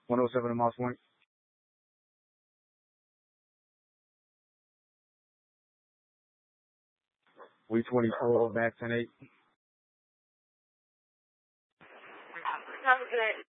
107 in Moss Point. We 24 back 10-8. Sounds good.